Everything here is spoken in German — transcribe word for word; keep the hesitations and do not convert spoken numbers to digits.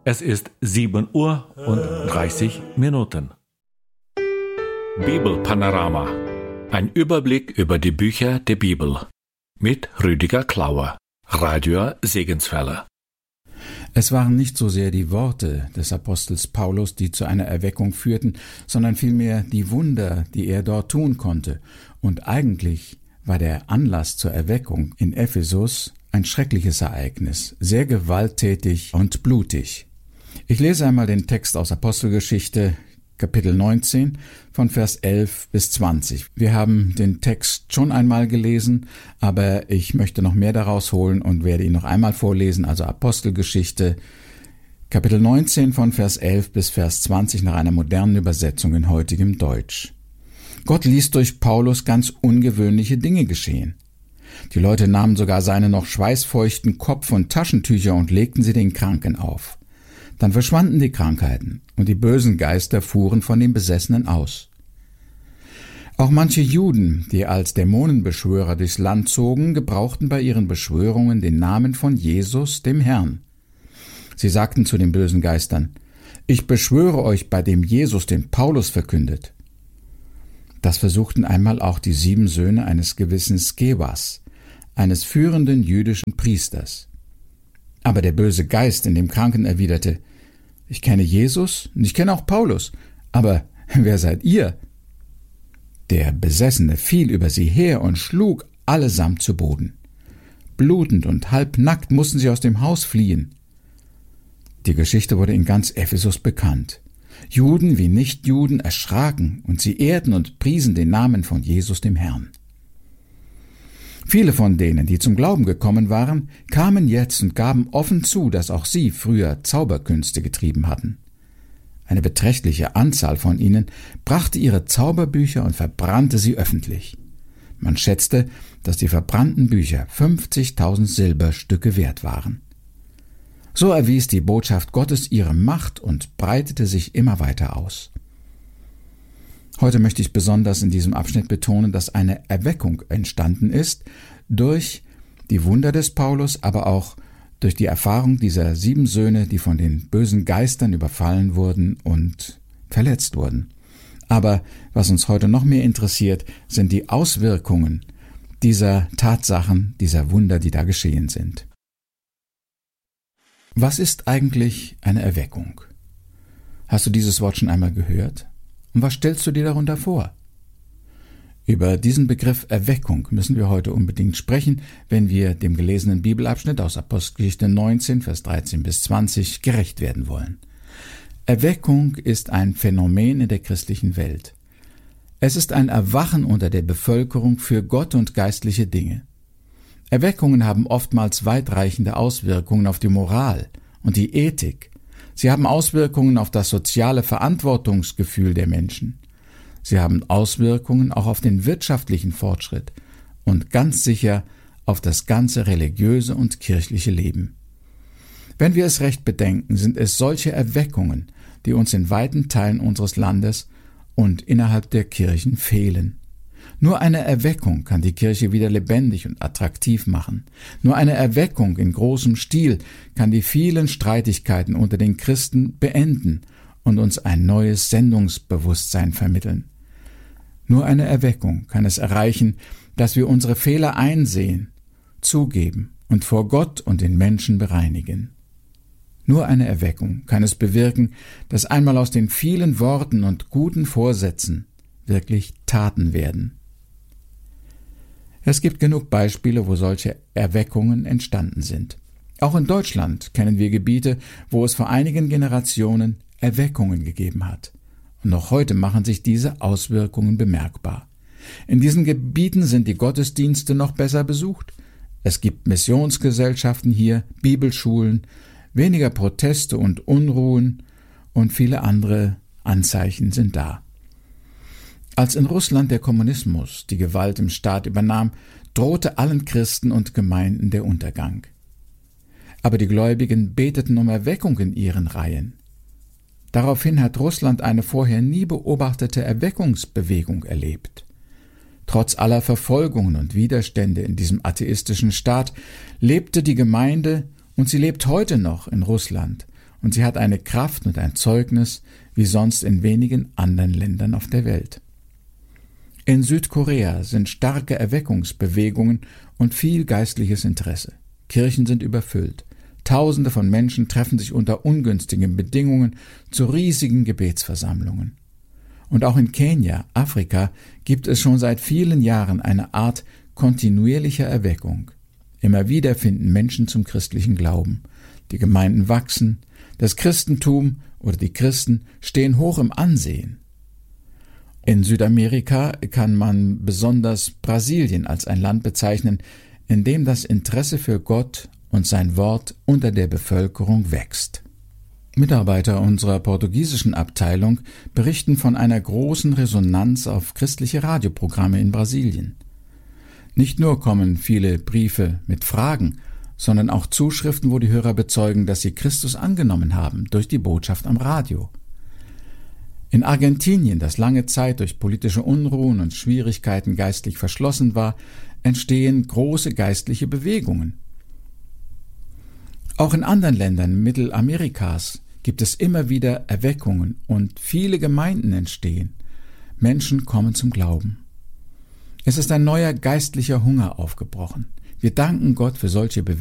Es ist sieben Uhr und dreißig Minuten. Bibelpanorama. Ein Überblick über die Bücher der Bibel. Mit Rüdiger Klauer, Radio Segenswelle. Es waren nicht so sehr die Worte des Apostels Paulus, die zu einer Erweckung führten, sondern vielmehr die Wunder, die er dort tun konnte. Und eigentlich war der Anlass zur Erweckung in Ephesus ein schreckliches Ereignis, sehr gewalttätig und blutig. Ich lese einmal den Text aus Apostelgeschichte, Kapitel neunzehn, von Vers elf bis zwanzig. Wir haben den Text schon einmal gelesen, aber ich möchte noch mehr daraus holen und werde ihn noch einmal vorlesen, also Apostelgeschichte, Kapitel neunzehn, von Vers elf bis Vers zwanzig nach einer modernen Übersetzung in heutigem Deutsch. Gott ließ durch Paulus ganz ungewöhnliche Dinge geschehen. Die Leute nahmen sogar seine noch schweißfeuchten Kopf- und Taschentücher und legten sie den Kranken auf. Dann verschwanden die Krankheiten und die bösen Geister fuhren von den Besessenen aus. Auch manche Juden, die als Dämonenbeschwörer durchs Land zogen, gebrauchten bei ihren Beschwörungen den Namen von Jesus, dem Herrn. Sie sagten zu den bösen Geistern: Ich beschwöre euch bei dem Jesus, den Paulus verkündet. Das versuchten einmal auch die sieben Söhne eines gewissen Skewas, eines führenden jüdischen Priesters. Aber der böse Geist in dem Kranken erwiderte: Ich kenne Jesus und ich kenne auch Paulus, aber wer seid ihr? Der Besessene fiel über sie her und schlug allesamt zu Boden. Blutend und halbnackt mussten sie aus dem Haus fliehen. Die Geschichte wurde in ganz Ephesus bekannt. Juden wie Nichtjuden erschraken und sie ehrten und priesen den Namen von Jesus dem Herrn. Viele von denen, die zum Glauben gekommen waren, kamen jetzt und gaben offen zu, dass auch sie früher Zauberkünste getrieben hatten. Eine beträchtliche Anzahl von ihnen brachte ihre Zauberbücher und verbrannte sie öffentlich. Man schätzte, dass die verbrannten Bücher fünfzigtausend Silberstücke wert waren. So erwies die Botschaft Gottes ihre Macht und breitete sich immer weiter aus. Heute möchte ich besonders in diesem Abschnitt betonen, dass eine Erweckung entstanden ist durch die Wunder des Paulus, aber auch durch die Erfahrung dieser sieben Söhne, die von den bösen Geistern überfallen wurden und verletzt wurden. Aber was uns heute noch mehr interessiert, sind die Auswirkungen dieser Tatsachen, dieser Wunder, die da geschehen sind. Was ist eigentlich eine Erweckung? Hast du dieses Wort schon einmal gehört? Und was stellst du dir darunter vor? Über diesen Begriff Erweckung müssen wir heute unbedingt sprechen, wenn wir dem gelesenen Bibelabschnitt aus Apostelgeschichte neunzehn, Vers dreizehn bis zwanzig gerecht werden wollen. Erweckung ist ein Phänomen in der christlichen Welt. Es ist ein Erwachen unter der Bevölkerung für Gott und geistliche Dinge. Erweckungen haben oftmals weitreichende Auswirkungen auf die Moral und die Ethik. Sie haben Auswirkungen auf das soziale Verantwortungsgefühl der Menschen. Sie haben Auswirkungen auch auf den wirtschaftlichen Fortschritt und ganz sicher auf das ganze religiöse und kirchliche Leben. Wenn wir es recht bedenken, sind es solche Erweckungen, die uns in weiten Teilen unseres Landes und innerhalb der Kirchen fehlen. Nur eine Erweckung kann die Kirche wieder lebendig und attraktiv machen. Nur eine Erweckung in großem Stil kann die vielen Streitigkeiten unter den Christen beenden und uns ein neues Sendungsbewusstsein vermitteln. Nur eine Erweckung kann es erreichen, dass wir unsere Fehler einsehen, zugeben und vor Gott und den Menschen bereinigen. Nur eine Erweckung kann es bewirken, dass einmal aus den vielen Worten und guten Vorsätzen wirklich Taten werden. Es gibt genug Beispiele, wo solche Erweckungen entstanden sind. Auch in Deutschland kennen wir Gebiete, wo es vor einigen Generationen Erweckungen gegeben hat. Und noch heute machen sich diese Auswirkungen bemerkbar. In diesen Gebieten sind die Gottesdienste noch besser besucht. Es gibt Missionsgesellschaften hier, Bibelschulen, weniger Proteste und Unruhen und viele andere Anzeichen sind da. Als in Russland der Kommunismus die Gewalt im Staat übernahm, drohte allen Christen und Gemeinden der Untergang. Aber die Gläubigen beteten um Erweckung in ihren Reihen. Daraufhin hat Russland eine vorher nie beobachtete Erweckungsbewegung erlebt. Trotz aller Verfolgungen und Widerstände in diesem atheistischen Staat lebte die Gemeinde, und sie lebt heute noch in Russland und sie hat eine Kraft und ein Zeugnis wie sonst in wenigen anderen Ländern auf der Welt. In Südkorea sind starke Erweckungsbewegungen und viel geistliches Interesse. Kirchen sind überfüllt. Tausende von Menschen treffen sich unter ungünstigen Bedingungen zu riesigen Gebetsversammlungen. Und auch in Kenia, Afrika, gibt es schon seit vielen Jahren eine Art kontinuierlicher Erweckung. Immer wieder finden Menschen zum christlichen Glauben. Die Gemeinden wachsen, das Christentum oder die Christen stehen hoch im Ansehen. In Südamerika kann man besonders Brasilien als ein Land bezeichnen, in dem das Interesse für Gott und sein Wort unter der Bevölkerung wächst. Mitarbeiter unserer portugiesischen Abteilung berichten von einer großen Resonanz auf christliche Radioprogramme in Brasilien. Nicht nur kommen viele Briefe mit Fragen, sondern auch Zuschriften, wo die Hörer bezeugen, dass sie Christus angenommen haben durch die Botschaft am Radio. In Argentinien, das lange Zeit durch politische Unruhen und Schwierigkeiten geistlich verschlossen war, entstehen große geistliche Bewegungen. Auch in anderen Ländern Mittelamerikas gibt es immer wieder Erweckungen und viele Gemeinden entstehen. Menschen kommen zum Glauben. Es ist ein neuer geistlicher Hunger aufgebrochen. Wir danken Gott für solche Bewegungen.